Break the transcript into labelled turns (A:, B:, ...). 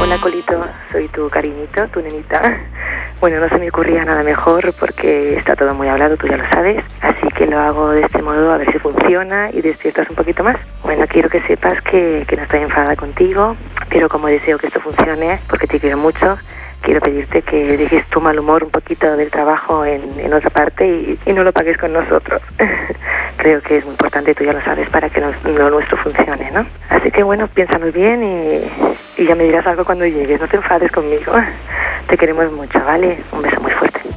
A: Hola Colito, soy tu cariñito, tu nenita. Bueno, no se me ocurría nada mejor porque está todo muy hablado, tú ya lo sabes. Así que lo hago de este modo a ver si funciona y despiertas un poquito más. Bueno, quiero que sepas que no estoy enfadada contigo, pero como deseo que esto funcione, porque te quiero mucho, quiero pedirte que dejes tu mal humor un poquito del trabajo en otra parte y no lo pagues con nosotros. Creo que es muy importante, tú ya lo sabes, para que lo nuestro funcione, ¿no? Así que bueno, piensa muy bien y ya me dirás algo cuando llegues, no te enfades conmigo. Te queremos mucho, ¿vale? Un beso muy fuerte.